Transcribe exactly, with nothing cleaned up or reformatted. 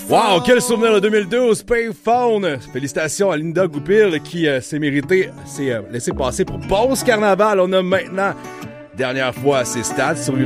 Wow, quel souvenir de deux mille douze, Payphone. Félicitations à Linda Goupil qui euh, s'est mérité, s'est euh, laissé passer pour Pause Carnaval. On a maintenant, dernière fois, ses stats sur